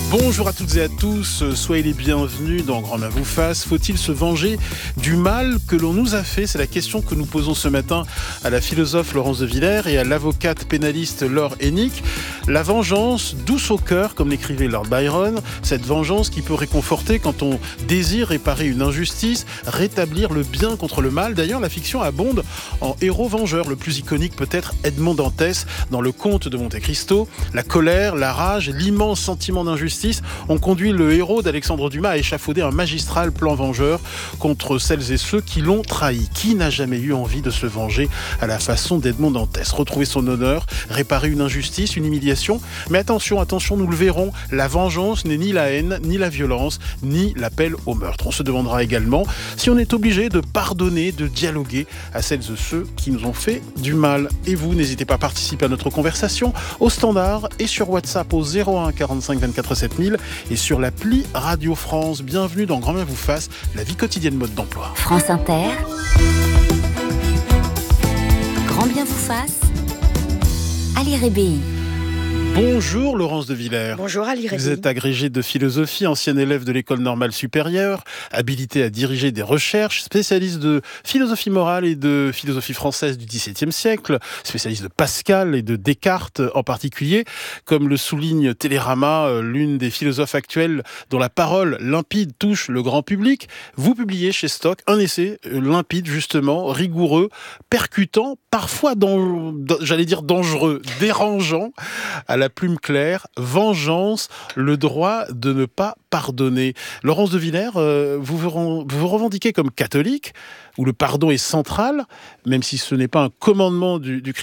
Bonjour à toutes et à tous, soyez les bienvenus dans Grand Main vous fasse. Faut-il se venger du mal que l'on nous a fait ? C'est la question que nous posons ce matin à la philosophe Laurence de Villers et à l'avocate pénaliste Laure Hennick. La vengeance, douce au cœur, comme l'écrivait Lord Byron, cette vengeance qui peut réconforter quand on désire réparer une injustice, rétablir le bien contre le mal. D'ailleurs, la fiction abonde en héros vengeurs. Le plus iconique peut-être Edmond Dantès dans Le Comte de Monte Cristo. La colère, la rage, l'immense sentiment d'injustice ont conduit le héros d'Alexandre Dumas à échafauder un magistral plan vengeur contre celles et ceux qui l'ont trahi. Qui n'a jamais eu envie de se venger à la façon d'Edmond Dantès ? Retrouver son honneur, réparer une injustice, une humiliation. Mais attention, nous le verrons, la vengeance n'est ni la haine, ni la violence, ni l'appel au meurtre. On se demandera également si on est obligé de pardonner, de dialoguer à celles et ceux qui nous ont fait du mal. Et vous, n'hésitez pas à participer à notre conversation au standard et sur WhatsApp au 01 45 24 7000 et sur l'appli Radio France. Bienvenue dans Grand Main vous fasse, la vie quotidienne mode d'emploi. France Inter, Grand Bien vous fasse, Ali Rébéi. Bonjour Laurence de Villers. Bonjour Ali Rébéi. Vous êtes agrégée de philosophie, ancienne élève de l'École normale supérieure, habilitée à diriger des recherches, spécialiste de philosophie morale et de philosophie française du XVIIe siècle, spécialiste de Pascal et de Descartes en particulier, comme le souligne Télérama, l'une des philosophes actuelles dont la parole limpide touche le grand public. Vous publiez chez Stock un essai limpide justement, rigoureux, percutant, parfois dangereux, dérangeant, à la plume claire, vengeance, le droit de ne pas pardonner. Laurence de Villers, vous vous revendiquez comme catholique, où le pardon est central, même si ce n'est pas un commandement du